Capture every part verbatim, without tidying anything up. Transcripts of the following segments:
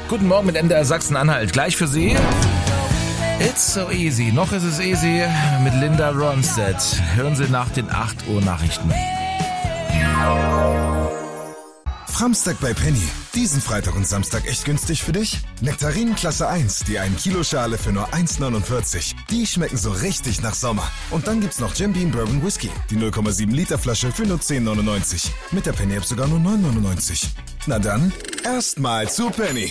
Guten Morgen mit M D R Sachsen-Anhalt. Gleich für Sie. It's so easy. Noch ist es easy mit Linda Ronstadt. Hören Sie nach den acht Uhr Nachrichten. Framstag bei Penny. Diesen Freitag und Samstag echt günstig für dich? Nektarinen Klasse eins, die ein Kilo Schale für nur eins neunundvierzig. Die schmecken so richtig nach Sommer. Und dann gibt's noch Jim Beam Bourbon Whisky. Die null Komma sieben Liter Flasche für nur zehn neunundneunzig. Mit der Penny App sogar nur neun neunundneunzig. Na dann, erstmal zu Penny.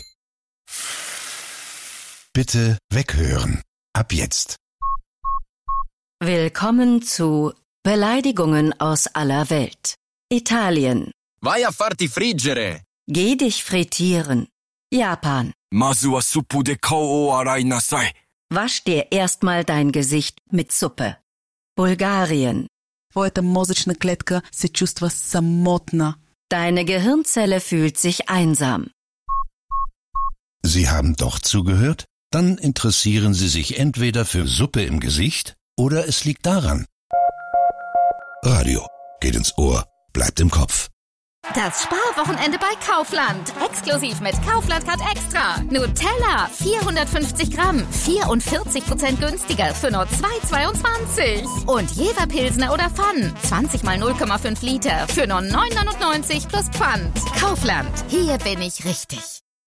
Bitte weghören. Ab jetzt. Willkommen zu Beleidigungen aus aller Welt. Italien. Vai a farti friggere. Geh dich frittieren. Japan. Masu wa suppu de kao o arai nasai. Wasch dir erstmal dein Gesicht mit Suppe. Bulgarien. Твоята мозъчна клетка се чувства самотна. Deine Gehirnzelle fühlt sich einsam. Sie haben doch zugehört? Dann interessieren Sie sich entweder für Suppe im Gesicht oder es liegt daran. Radio geht ins Ohr, bleibt im Kopf. Das Sparwochenende bei Kaufland. Exklusiv mit Kaufland Card Extra. Nutella, vierhundertfünfzig Gramm, vierundvierzig Prozent günstiger für nur zwei Euro zweiundzwanzig. Und Jever Pilsner oder Pfann, zwanzig mal null Komma fünf Liter für nur neun Euro neunundneunzig plus Pfand. Kaufland, hier bin ich richtig.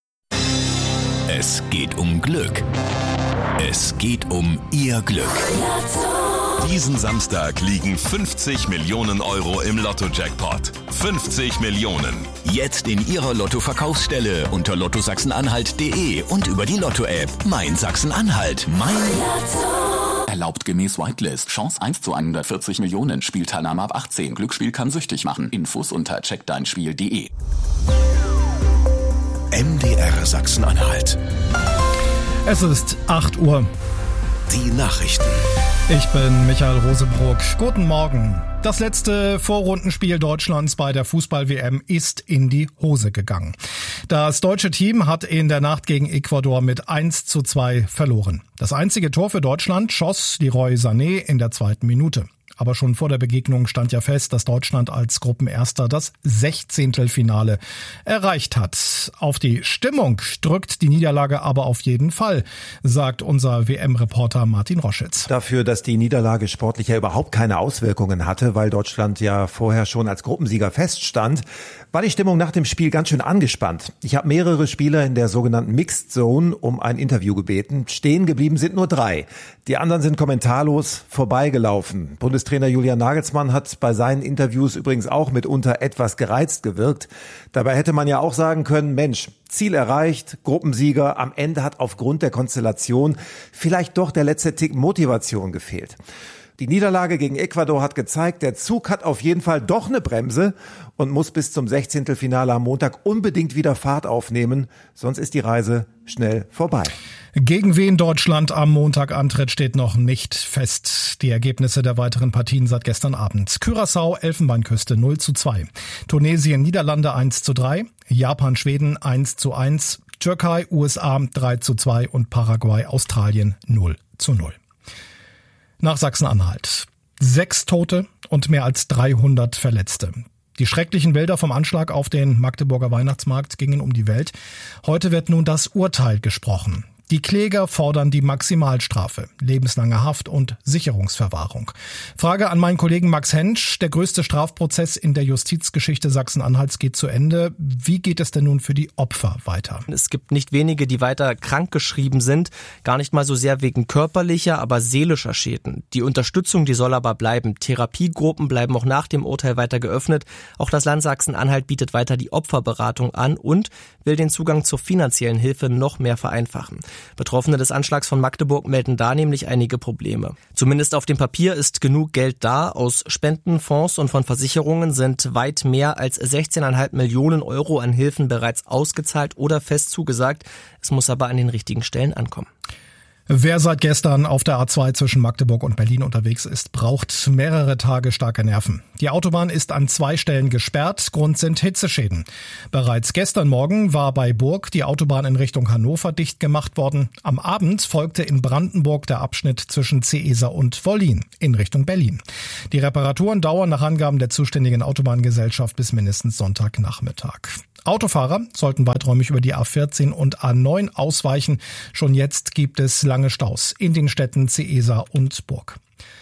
Es geht um Glück. Es geht um Ihr Glück. Diesen Samstag liegen fünfzig Millionen Euro im Lotto-Jackpot. fünfzig Millionen. Jetzt in Ihrer Lotto-Verkaufsstelle unter lotto sachsen-anhalt punkt de und über die Lotto-App. Mein Sachsen-Anhalt. Mein Lotto. Erlaubt gemäß Whitelist. Chance eins zu hundertvierzig Millionen. Spielteilnahme ab achtzehn. Glücksspiel kann süchtig machen. Infos unter check dein spiel punkt de. M D R Sachsen-Anhalt. Es ist acht Uhr. Die Nachrichten. Ich bin Michael Rosenbrock. Guten Morgen. Das letzte Vorrundenspiel Deutschlands bei der Fußball-W M ist in die Hose gegangen. Das deutsche Team hat in der Nacht gegen Ecuador mit eins zu zwei verloren. Das einzige Tor für Deutschland schoss Leroy Sané in der zweiten Minute. Aber schon vor der Begegnung stand ja fest, dass Deutschland als Gruppenerster das Sechzehntelfinale erreicht hat. Auf die Stimmung drückt die Niederlage aber auf jeden Fall, sagt unser W M-Reporter Martin Roschitz. Dafür, dass die Niederlage sportlich ja überhaupt keine Auswirkungen hatte, weil Deutschland ja vorher schon als Gruppensieger feststand, war die Stimmung nach dem Spiel ganz schön angespannt. Ich habe mehrere Spieler in der sogenannten Mixed Zone um ein Interview gebeten. Stehen geblieben sind nur drei. Die anderen sind kommentarlos vorbeigelaufen. Bundestrainer Julian Nagelsmann hat bei seinen Interviews übrigens auch mitunter etwas gereizt gewirkt. Dabei hätte man ja auch sagen können, Mensch, Ziel erreicht, Gruppensieger, am Ende hat aufgrund der Konstellation vielleicht doch der letzte Tick Motivation gefehlt. Die Niederlage gegen Ecuador hat gezeigt, der Zug hat auf jeden Fall doch eine Bremse und muss bis zum Sechzehntelfinale am Montag unbedingt wieder Fahrt aufnehmen, sonst ist die Reise schnell vorbei. Gegen wen Deutschland am Montag antritt, steht noch nicht fest. Die Ergebnisse der weiteren Partien seit gestern Abend. Curaçao, Elfenbeinküste null zu zwei. Tunesien, Niederlande eins zu drei. Japan, Schweden eins zu eins. Türkei, U S A drei zu zwei und Paraguay, Australien null zu null. Nach Sachsen-Anhalt. Sechs Tote und mehr als dreihundert Verletzte. Die schrecklichen Bilder vom Anschlag auf den Magdeburger Weihnachtsmarkt gingen um die Welt. Heute wird nun das Urteil gesprochen. Die Kläger fordern die Maximalstrafe, lebenslange Haft und Sicherungsverwahrung. Frage an meinen Kollegen Max Hensch. Der größte Strafprozess in der Justizgeschichte Sachsen-Anhalts geht zu Ende. Wie geht es denn nun für die Opfer weiter? Es gibt nicht wenige, die weiter krankgeschrieben sind. Gar nicht mal so sehr wegen körperlicher, aber seelischer Schäden. Die Unterstützung, die soll aber bleiben. Therapiegruppen bleiben auch nach dem Urteil weiter geöffnet. Auch das Land Sachsen-Anhalt bietet weiter die Opferberatung an und will den Zugang zur finanziellen Hilfe noch mehr vereinfachen. Betroffene des Anschlags von Magdeburg melden da nämlich einige Probleme. Zumindest auf dem Papier ist genug Geld da. Aus Spenden, Fonds und von Versicherungen sind weit mehr als sechzehn Komma fünf Millionen Euro an Hilfen bereits ausgezahlt oder fest zugesagt. Es muss aber an den richtigen Stellen ankommen. Wer seit gestern auf der A zwei zwischen Magdeburg und Berlin unterwegs ist, braucht mehrere Tage starke Nerven. Die Autobahn ist an zwei Stellen gesperrt, Grund sind Hitzeschäden. Bereits gestern Morgen war bei Burg die Autobahn in Richtung Hannover dicht gemacht worden. Am Abend folgte in Brandenburg der Abschnitt zwischen Zeesa und Wollin in Richtung Berlin. Die Reparaturen dauern nach Angaben der zuständigen Autobahngesellschaft bis mindestens Sonntagnachmittag. Autofahrer sollten weiträumig über die A vierzehn und A neun ausweichen. Schon jetzt gibt es lange Staus in den Städten Cieza und Burg.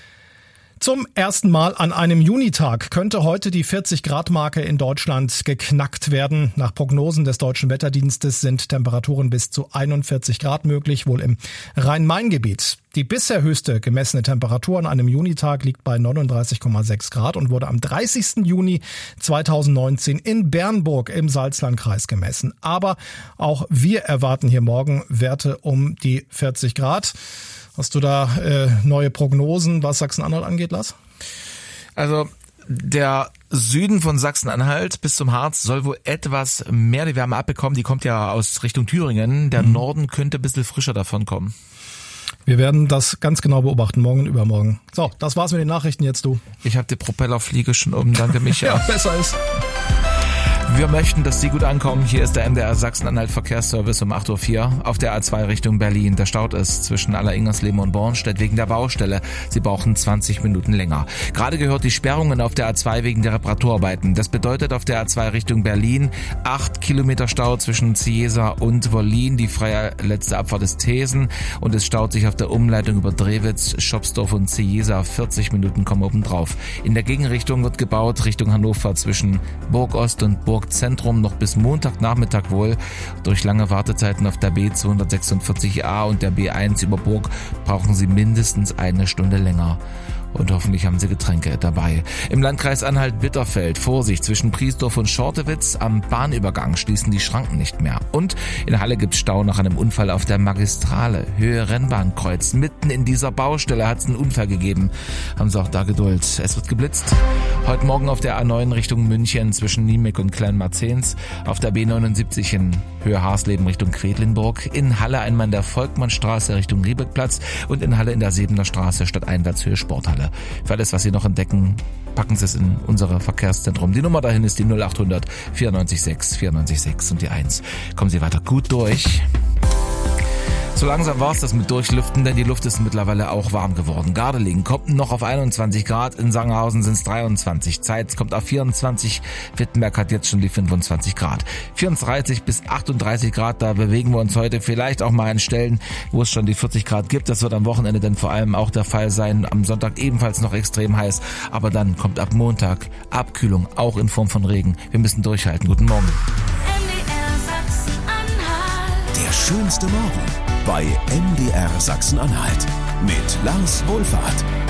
Zum ersten Mal an einem Junitag könnte heute die vierzig-Grad-Marke in Deutschland geknackt werden. Nach Prognosen des Deutschen Wetterdienstes sind Temperaturen bis zu einundvierzig Grad möglich, wohl im Rhein-Main-Gebiet. Die bisher höchste gemessene Temperatur an einem Junitag liegt bei neununddreißig Komma sechs Grad und wurde am dreißigsten Juni zweitausendneunzehn in Bernburg im Salzlandkreis gemessen. Aber auch wir erwarten hier morgen Werte um die vierzig Grad. Hast du da äh, neue Prognosen, was Sachsen-Anhalt angeht, Lars? Also der Süden von Sachsen-Anhalt bis zum Harz soll wohl etwas mehr die Wärme abbekommen. Die kommt ja aus Richtung Thüringen. Der mhm. Norden könnte ein bisschen frischer davon kommen. Wir werden das ganz genau beobachten, morgen und übermorgen. So, das war's mit den Nachrichten, jetzt du. Ich habe die Propellerfliege schon um, danke Micha. Ja, besser ist. Wir möchten, dass Sie gut ankommen. Hier ist der M D R Sachsen-Anhalt Verkehrsservice um acht Uhr vier auf der A zwei Richtung Berlin. Der Staut ist zwischen Aller-Ingersleben und Bornstedt wegen der Baustelle. Sie brauchen zwanzig Minuten länger. Gerade gehört die Sperrungen auf der A zwei wegen der Reparaturarbeiten. Das bedeutet auf der A zwei Richtung Berlin acht Kilometer Stau zwischen Cieza und Wollin. Die freie letzte Abfahrt ist Thesen und es staut sich auf der Umleitung über Drewitz, Schopsdorf und Cieza. vierzig Minuten kommen oben drauf. In der Gegenrichtung wird gebaut Richtung Hannover zwischen Burg-Ost und Burg Zentrum noch bis Montagnachmittag wohl. Durch lange Wartezeiten auf der B zweihundertsechsundvierzig A und der B eins über Burg brauchen Sie mindestens eine Stunde länger. Und hoffentlich haben Sie Getränke dabei. Im Landkreis Anhalt-Bitterfeld, Vorsicht, zwischen Priesdorf und Schortewitz am Bahnübergang schließen die Schranken nicht mehr. Und in Halle gibt's Stau nach einem Unfall auf der Magistrale, Höhe Rennbahnkreuz. Mitten in dieser Baustelle hat's einen Unfall gegeben. Haben Sie auch da Geduld. Es wird geblitzt. Heute Morgen auf der A neun Richtung München zwischen Niemek und Kleinmarzens. Auf der B neunundsiebzig in Höhe Harsleben Richtung Quedlinburg. In Halle einmal in der Volkmannstraße Richtung Riebeckplatz. Und in Halle in der Sebener Straße stadteinwärts Höhe Sporthalle. Für alles, was Sie noch entdecken, packen Sie es in unser Verkehrszentrum. Die Nummer dahin ist die null acht hundert vierundneunzig sechs vierundneunzig sechs und die eins. Kommen Sie weiter gut durch. So langsam war es das mit Durchlüften, denn die Luft ist mittlerweile auch warm geworden. Gardelegen kommt noch auf einundzwanzig Grad, in Sangerhausen sind es dreiundzwanzig. Zeitz kommt auf vierundzwanzig, Wittenberg hat jetzt schon die fünfundzwanzig Grad. vierunddreißig bis achtunddreißig Grad, da bewegen wir uns heute vielleicht auch mal an Stellen, wo es schon die vierzig Grad gibt. Das wird am Wochenende dann vor allem auch der Fall sein. Am Sonntag ebenfalls noch extrem heiß, aber dann kommt ab Montag Abkühlung, auch in Form von Regen. Wir müssen durchhalten. Guten Morgen. Der schönste Morgen bei M D R Sachsen-Anhalt mit Lars Wohlfahrt.